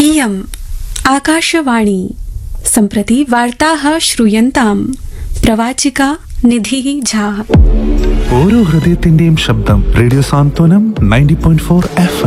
इयम् आकाशवाणी सम्प्रति वार्ताः श्रूयन्ताम् प्रवाचिका निधिः झा। ഓരോ ഹൃദയത്തിന്റെയും ശബ്ദം റേഡിയോ സാന്ത്വനം 90.4 FM.